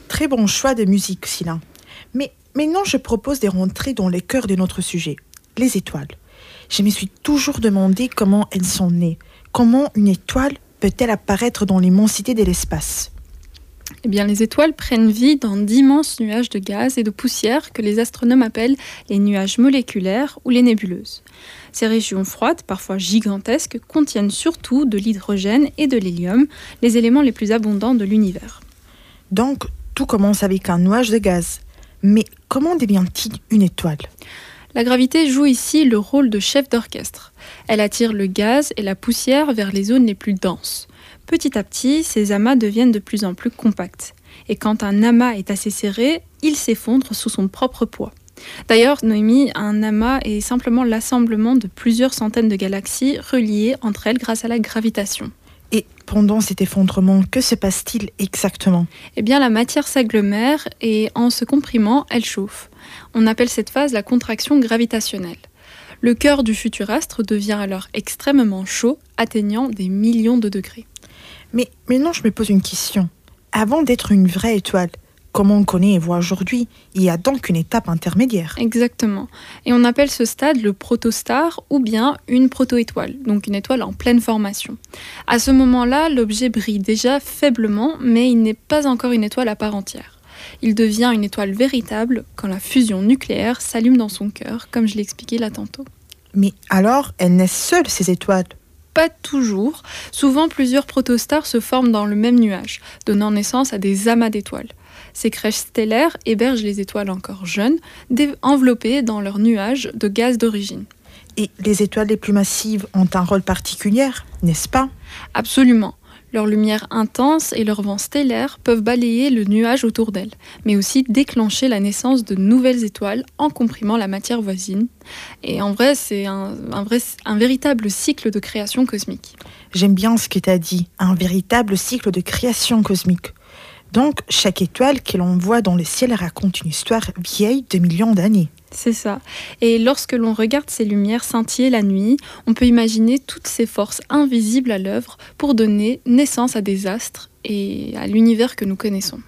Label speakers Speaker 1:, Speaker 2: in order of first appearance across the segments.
Speaker 1: Très bon choix de musique, Sylvain. Mais maintenant, je propose de rentrer dans le cœur de notre sujet, les étoiles. Je me suis toujours demandé comment elles sont nées. Comment une étoile peut-elle apparaître dans l'immensité de l'espace ?
Speaker 2: Eh bien, les étoiles prennent vie dans d'immenses nuages de gaz et de poussière que les astronomes appellent les nuages moléculaires ou les nébuleuses. Ces régions froides, parfois gigantesques, contiennent surtout de l'hydrogène et de l'hélium, les éléments les plus abondants de l'univers.
Speaker 1: Donc, tout commence avec un nuage de gaz. Mais comment devient-il une étoile ?
Speaker 2: La gravité joue ici le rôle de chef d'orchestre. Elle attire le gaz et la poussière vers les zones les plus denses. Petit à petit, ces amas deviennent de plus en plus compacts. Et quand un amas est assez serré, il s'effondre sous son propre poids. D'ailleurs, Noémie, un amas est simplement l'assemblement de plusieurs centaines de galaxies reliées entre elles grâce à la gravitation.
Speaker 1: Et pendant cet effondrement, que se passe-t-il exactement ?
Speaker 2: Eh bien, la matière s'agglomère et en se comprimant, elle chauffe. On appelle cette phase la contraction gravitationnelle. Le cœur du futur astre devient alors extrêmement chaud, atteignant des millions de degrés.
Speaker 1: Mais maintenant, je me pose une question. Avant d'être une vraie étoile, comment on connaît et voit aujourd'hui, il y a donc une étape intermédiaire.
Speaker 2: Exactement. Et on appelle ce stade le protostar ou bien une protoétoile, donc une étoile en pleine formation. À ce moment-là, l'objet brille déjà faiblement, mais il n'est pas encore une étoile à part entière. Il devient une étoile véritable quand la fusion nucléaire s'allume dans son cœur, comme je l'ai expliqué là tantôt.
Speaker 1: Mais alors, elles naissent seules, ces étoiles ?
Speaker 2: Pas toujours. Souvent, plusieurs protostars se forment dans le même nuage, donnant naissance à des amas d'étoiles. Ces crèches stellaires hébergent les étoiles encore jeunes, enveloppées dans leur nuage de gaz d'origine.
Speaker 1: Et les étoiles les plus massives ont un rôle particulier, n'est-ce pas ?
Speaker 2: Absolument. Leur lumière intense et leur vent stellaire peuvent balayer le nuage autour d'elles, mais aussi déclencher la naissance de nouvelles étoiles en comprimant la matière voisine. Et en vrai, c'est un véritable cycle de création cosmique.
Speaker 1: J'aime bien ce que tu as dit, un véritable cycle de création cosmique. Donc, chaque étoile que l'on voit dans le ciel raconte une histoire vieille de millions d'années.
Speaker 2: C'est ça. Et lorsque l'on regarde ces lumières scintiller la nuit, on peut imaginer toutes ces forces invisibles à l'œuvre pour donner naissance à des astres et à l'univers que nous connaissons.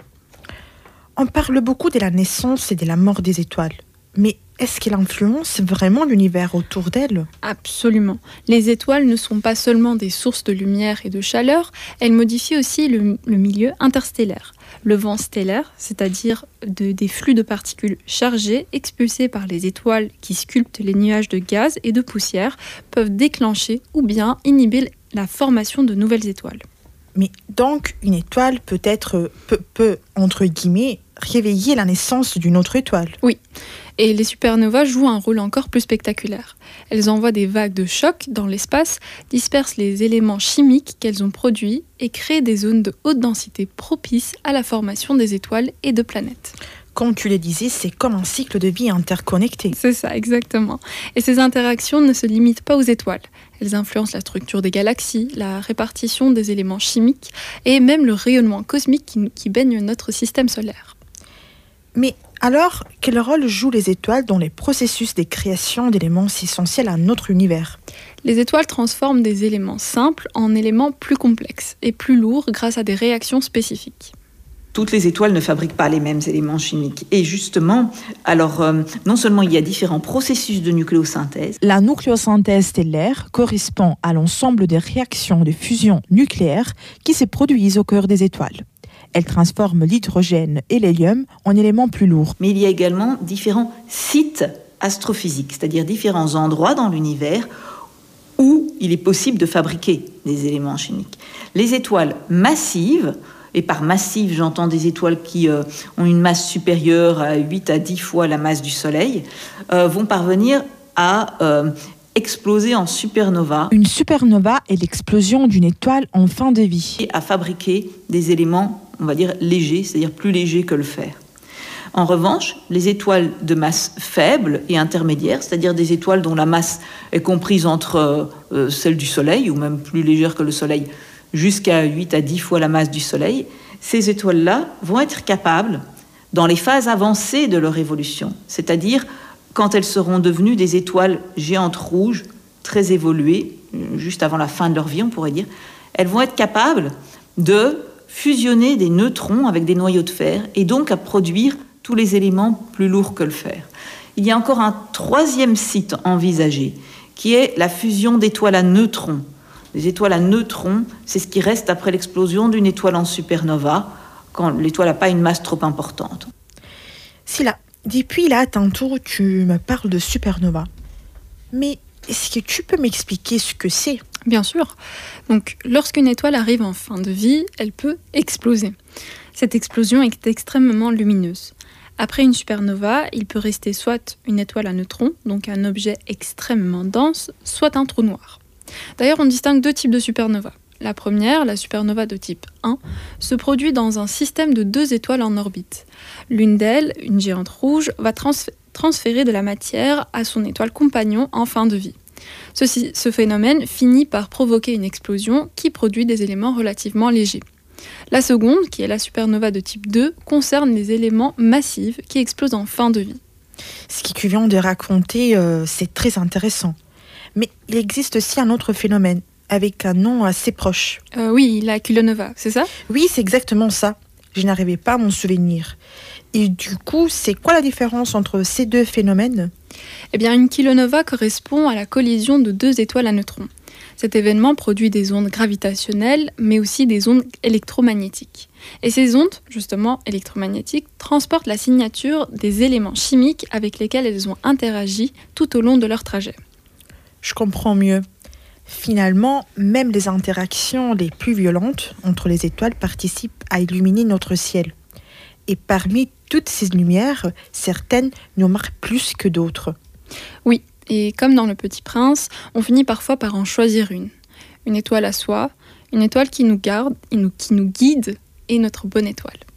Speaker 1: On parle beaucoup de la naissance et de la mort des étoiles. Mais est-ce qu'elle influence vraiment l'univers autour d'elles ?
Speaker 2: Absolument. Les étoiles ne sont pas seulement des sources de lumière et de chaleur, elles modifient aussi le milieu interstellaire. Le vent stellaire, c'est-à-dire des flux de particules chargées expulsés par les étoiles qui sculptent les nuages de gaz et de poussière, peuvent déclencher ou bien inhiber la formation de nouvelles étoiles.
Speaker 1: Mais donc, une étoile peut entre guillemets, réveiller la naissance d'une autre étoile.
Speaker 2: Oui, et les supernovas jouent un rôle encore plus spectaculaire. Elles envoient des vagues de choc dans l'espace, dispersent les éléments chimiques qu'elles ont produits et créent des zones de haute densité propices à la formation des étoiles et de planètes.
Speaker 1: Comme tu le disais, c'est comme un cycle de vie interconnecté.
Speaker 2: C'est ça, exactement. Et ces interactions ne se limitent pas aux étoiles. Elles influencent la structure des galaxies, la répartition des éléments chimiques et même le rayonnement cosmique qui baigne notre système solaire.
Speaker 1: Mais alors, quel rôle jouent les étoiles dans les processus de création d'éléments si essentiels à notre univers ?
Speaker 2: Les étoiles transforment des éléments simples en éléments plus complexes et plus lourds grâce à des réactions spécifiques.
Speaker 3: Toutes les étoiles ne fabriquent pas les mêmes éléments chimiques. Et justement, non seulement il y a différents processus de nucléosynthèse.
Speaker 1: La nucléosynthèse stellaire correspond à l'ensemble des réactions de fusion nucléaire qui se produisent au cœur des étoiles. Elle transforme l'hydrogène et l'hélium en éléments plus lourds.
Speaker 3: Mais il y a également différents sites astrophysiques, c'est-à-dire différents endroits dans l'univers où il est possible de fabriquer des éléments chimiques. Les étoiles massives, et par massive, j'entends des étoiles qui ont une masse supérieure à 8 à 10 fois la masse du Soleil, vont parvenir à exploser en supernova.
Speaker 1: Une supernova est l'explosion d'une étoile en fin de vie.
Speaker 3: Et à fabriquer des éléments, on va dire, légers, c'est-à-dire plus légers que le fer. En revanche, les étoiles de masse faible et intermédiaire, c'est-à-dire des étoiles dont la masse est comprise entre celle du Soleil, ou même plus légère que le Soleil, jusqu'à 8 à 10 fois la masse du Soleil, ces étoiles-là vont être capables, dans les phases avancées de leur évolution, c'est-à-dire quand elles seront devenues des étoiles géantes rouges, très évoluées, juste avant la fin de leur vie, on pourrait dire, elles vont être capables de fusionner des neutrons avec des noyaux de fer et donc à produire tous les éléments plus lourds que le fer. Il y a encore un troisième site envisagé, qui est la fusion d'étoiles à neutrons. Les étoiles à neutrons, c'est ce qui reste après l'explosion d'une étoile en supernova, quand l'étoile n'a pas une masse trop importante.
Speaker 1: Scylla, depuis là, tantôt, tu me parles de supernova. Mais est-ce que tu peux m'expliquer ce que c'est ?
Speaker 2: Bien sûr. Donc, lorsqu'une étoile arrive en fin de vie, elle peut exploser. Cette explosion est extrêmement lumineuse. Après une supernova, il peut rester soit une étoile à neutrons, donc un objet extrêmement dense, soit un trou noir. D'ailleurs, on distingue deux types de supernova. La première, la supernova de type 1, se produit dans un système de 2 étoiles en orbite. L'une d'elles, une géante rouge, va transférer de la matière à son étoile compagnon en fin de vie. Ce phénomène finit par provoquer une explosion qui produit des éléments relativement légers. La seconde, qui est la supernova de type 2, concerne les éléments massifs qui explosent en fin de vie.
Speaker 1: Ce que tu viens de raconter, c'est très intéressant. Mais il existe aussi un autre phénomène, avec un nom assez proche.
Speaker 2: Oui, la kilonova, c'est ça ?
Speaker 1: Oui, c'est exactement ça. Je n'arrivais pas à m'en souvenir. Et du coup, c'est quoi la différence entre ces deux phénomènes ?
Speaker 2: Eh bien, une kilonova correspond à la collision de 2 étoiles à neutrons. Cet événement produit des ondes gravitationnelles, mais aussi des ondes électromagnétiques. Et ces ondes, justement électromagnétiques, transportent la signature des éléments chimiques avec lesquels elles ont interagi tout au long de leur trajet.
Speaker 1: Je comprends mieux. Finalement, même les interactions les plus violentes entre les étoiles participent à illuminer notre ciel. Et parmi toutes ces lumières, certaines nous marquent plus que d'autres.
Speaker 2: Oui, et comme dans Le Petit Prince, on finit parfois par en choisir une. Une étoile à soi, une étoile qui nous garde, qui nous guide, et notre bonne étoile.